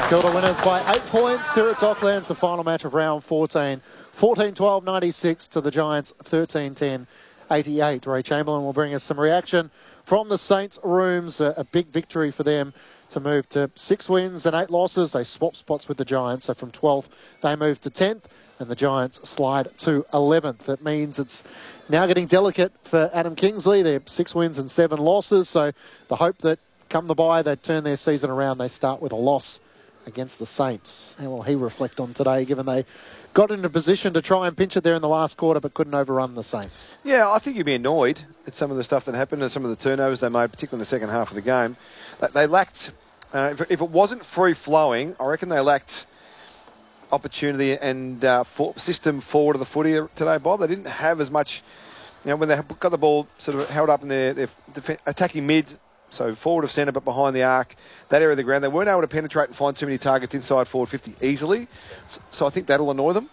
Kilda winners by 8 points here at Docklands, the final match of round 14. 14-12, 96 to the Giants, 13-10, 88. Ray Chamberlain will bring us some reaction from the Saints' rooms. A big victory for them to move to 6 wins and 8 losses. They swap spots with the Giants, so from 12th they move to 10th, and the Giants slide to 11th. That means it's now getting delicate for Adam Kingsley. They're 6 wins and 7 losses, so the hope that come the bye, they turn their season around. They start with a loss against the Saints. How will he reflect on today, given they got into position to try and pinch it there in the last quarter but couldn't overrun the Saints? Yeah, I think you'd be annoyed at some of the stuff that happened and some of the turnovers they made, particularly in the second half of the game. They lacked, if it wasn't free-flowing, I reckon they lacked opportunity and system forward of the footy today, Bob. They didn't have as much, when they got the ball sort of held up in their attacking mid, so forward of centre but behind the arc, that area of the ground, they weren't able to penetrate and find too many targets inside forward 50 easily. So I think that'll annoy them.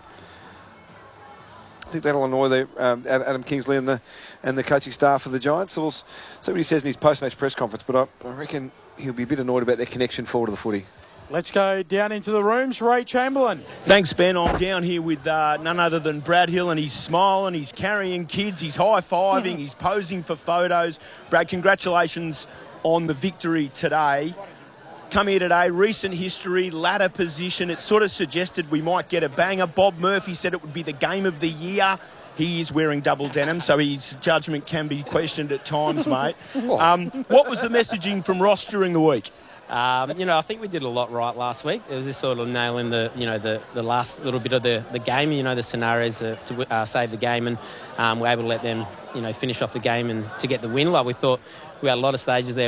I think that'll annoy Adam Kingsley and the coaching staff of the Giants. So we'll see what he says in his post-match press conference, but I reckon he'll be a bit annoyed about their connection forward of the footy. Let's go down into the rooms. Ray Chamberlain. Thanks, Ben. I'm down here with none other than Brad Hill, and he's smiling, he's carrying kids, he's high-fiving, he's posing for photos. Brad, congratulations on the victory today. Come here today, recent history, ladder position. It sort of suggested we might get a banger. Bob Murphy said it would be the game of the year. He is wearing double denim, so his judgment can be questioned at times, mate. What was the messaging from Ross during the week? I think we did a lot right last week. It was just sort of nailing the last little bit of the game, the scenarios to save the game, and we're able to let them, finish off the game and to get the win. Like we thought, we had a lot of stages there